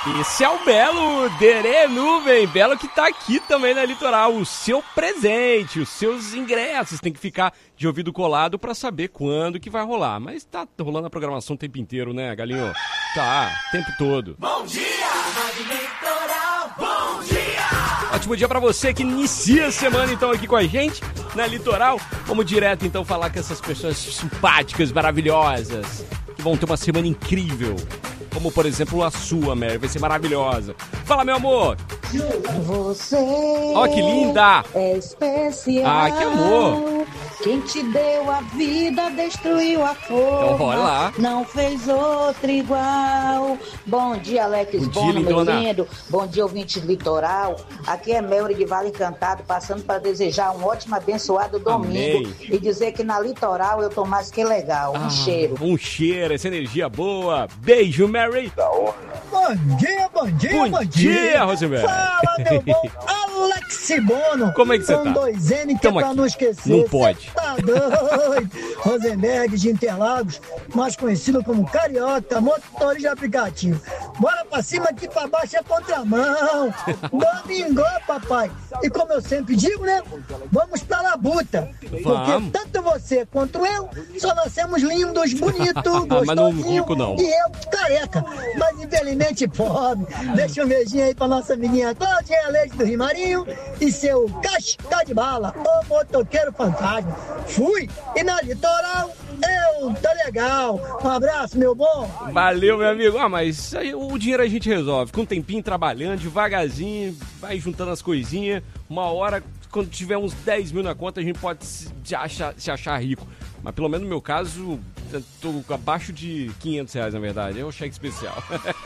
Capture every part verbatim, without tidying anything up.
Esse é o Belo Derê Nuvem, Belo que tá aqui também na Litoral, o seu presente, os seus ingressos, tem que ficar de ouvido colado pra saber quando que vai rolar, mas tá rolando a programação o tempo inteiro, né, Galinho? Tá, o tempo todo. Bom dia, Rádio Litoral, bom dia! Ótimo dia pra você que inicia a semana então aqui com a gente na Litoral. Vamos direto então falar com essas pessoas simpáticas, maravilhosas, que vão ter uma semana incrível. Como, por exemplo, a sua, Mary. Vai ser maravilhosa. Fala, meu amor. Você Ó, que linda. É especial. Ah, que amor. Quem te deu a vida destruiu a forma. Então, bora lá. Não fez outro igual. Bom dia, Alex. Bom Bom dia, meu lindona. lindo. Bom dia, ouvinte Litoral. Aqui é Melry de Vale Encantado, passando para desejar um ótimo, abençoado domingo. Amém. E dizer que na Litoral eu tô mais que legal. Um Ah, cheiro. Um cheiro, essa energia boa. Beijo, Mary. Bom dia, bom dia, Bom bom, dia, Rosemary. Fala, meu bom Alex Bono. Como é que você Com tá? dois N que é Tamo pra aqui. não esquecer. Não pode. Cê tá doido. Rosenberg de Interlagos, mais conhecido como Carioca, motorista de aplicativo. Bora pra cima, aqui pra baixo é contramão. Domingo, papai. E como eu sempre digo, né? Vamos pra labuta. Vamos. Porque tanto você quanto eu só nascemos lindos, bonitos, Mas não gostosinhos. rico, não. E eu, careca, mas infelizmente pobre. Deixa um beijinho aí pra nossa menina Claudinha Leite do Rimarinho e seu casca de bala, o motoqueiro fantasma. Fui, e na Litoral eu tô legal. Um abraço, meu bom. Valeu, meu amigo. Ah, mas aí o dinheiro a gente resolve. Com um tempinho trabalhando, devagarzinho, vai juntando as coisinhas. Uma hora, quando tiver uns dez mil na conta, a gente pode se achar, se achar rico. Mas pelo menos no meu caso, eu tô abaixo de quinhentos reais, na verdade. É um cheque especial.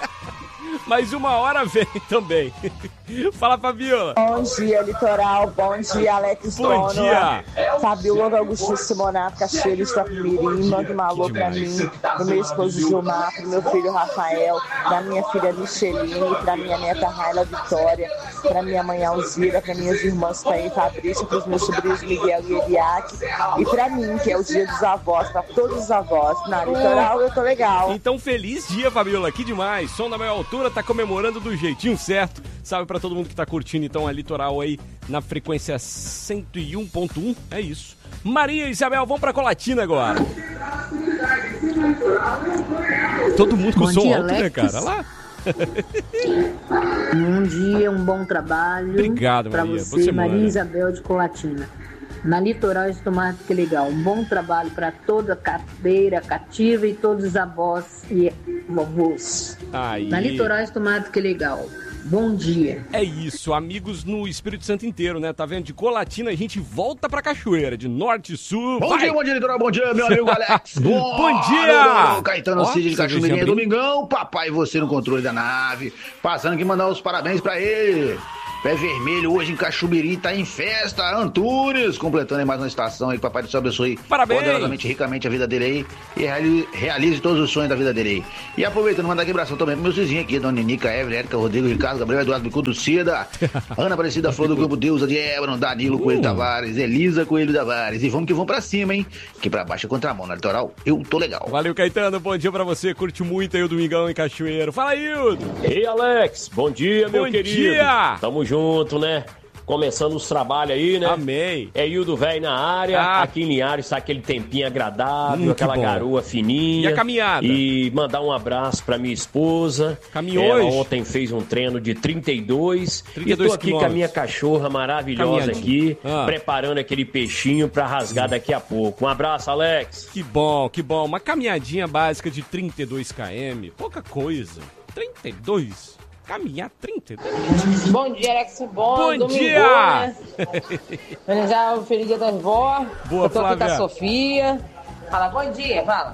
Mas uma hora vem também. Fala, Fabiola. Bom dia, Litoral. Bom dia, Alex Bom dia. Fabiola Augusto Simonato, Cachoeira de Itapemirim. Manda uma alô pra mim, pro meu esposo Gilmar, pro meu filho Rafael, pra minha filha Micheline, pra minha neta Raila Vitória, pra minha mãe Alzira, pra minhas irmãs Thaí e Fabrício, pros meus sobrinhos Miguel e Eliaque, e pra mim, que é o dia dos avós, pra todos os avós. Na Litoral eu tô legal. Então, feliz dia, Fabiola. Que demais. Som da maior altura, tá comemorando do jeitinho certo. Salve pra todo mundo que tá curtindo, então, a Litoral aí na frequência cento e um ponto um. É isso. Maria e Isabel, vamos pra Colatina agora. Todo mundo com Bom som dia, alto, né, Alex. cara? Olha lá. Um dia, um bom trabalho. Obrigado, pra Maria. você, Você Maria manda. Isabel de Colatina. Na Litoral, estou mais que legal. Um bom trabalho para toda a cadeira cativa e todos os avós e vovôs. Aí. Na Litoral, estou mais que legal. Bom dia. É isso, amigos no Espírito Santo inteiro, né? Tá vendo? De Colatina a gente volta pra Cachoeira, de norte e sul. Bom vai! dia, bom dia, Litoral, bom dia, meu amigo Alex. Bom dia! Caetano Ó, Cid de você Cachoeirinha, viu, domingão, papai e você no controle da nave. Passando aqui mandar os parabéns pra ele. Pé Vermelho hoje em Caxumirim, tá em festa, Antunes, completando aí mais uma estação aí, que papai do céu abençoe Parabéns! poderosamente, ricamente a vida dele aí e reali- realize todos os sonhos da vida dele aí. E aproveitando, mandar aqui abração também pro meus vizinhos aqui, Dona Ninica, Evelyn, Érica, Rodrigo, Ricardo, Gabriel, Eduardo, Bicudo, Cida, Ana Aparecida, Flor do Grupo Deusa de Ébano, Danilo Coelho Tavares, Elisa Coelho Tavares. E vamos que vamos pra cima, hein? Que pra baixo é contramão, na Litoral, eu tô legal. Valeu, Caetano, bom dia pra você, curte muito aí o Domingão em Cachoeiro. Fala, Hildo! Ei, Alex, bom dia, meu Bom querido. dia! Tamo junto, né? Começando os trabalhos aí, né? Amei! É Hildo Velho na área, Ah. aqui em Linhares, tá aquele tempinho agradável, Hum, que aquela bom. garoa fininha. E a caminhada? E mandar um abraço pra minha esposa. Caminhou Ela hoje? ontem fez um treino de trinta e dois. trinta e E dois tô aqui com a quilômetros. minha cachorra maravilhosa Caminhadinha. aqui, Ah. preparando aquele peixinho pra rasgar daqui a pouco. Um abraço, Alex. Que bom, que bom. Uma caminhadinha básica de trinta e dois quilômetros, pouca coisa. trinta e dois? Caminhar trinta e dois? Bom dia, Alex. Bom, Bom domingo, dia! né? Organizar o Feliz Dia das Vó. Boa, Eu tô aqui com Flávia. a Sofia. Fala, bom dia, fala.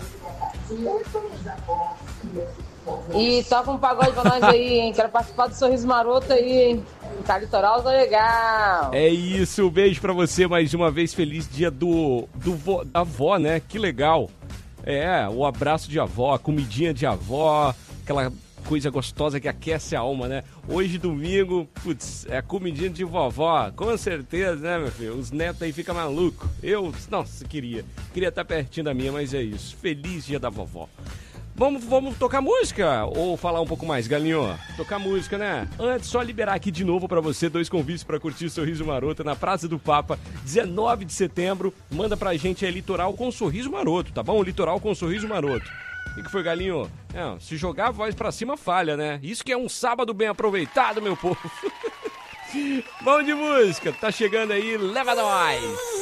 E toca um pagode pra nós aí, hein? Quero participar do Sorriso Maroto aí, hein? Tá Litoral, tá legal. É isso, um beijo pra você mais uma vez. Feliz dia do, do vo, da avó, né? Que legal. É, o abraço de avó, a comidinha de avó, aquela coisa gostosa que aquece a alma, né? Hoje, domingo, putz, é a comidinha de vovó, com certeza, né, meu filho? Os netos aí ficam malucos. Eu, nossa, queria. Queria estar pertinho da minha, mas é isso. Feliz dia da vovó. Vamos, vamos tocar música ou falar um pouco mais, Galinho? Tocar música, né? Antes, só liberar aqui de novo pra você dois convites pra curtir Sorriso Maroto na Praça do Papa, dezenove de setembro. Manda pra gente aí Litoral com Sorriso Maroto, tá bom? Litoral com Sorriso Maroto. O que foi, Galinho? É, se jogar a voz pra cima, falha, né? Isso que é um sábado bem aproveitado, meu povo. Bom de música, tá chegando aí, leva nós!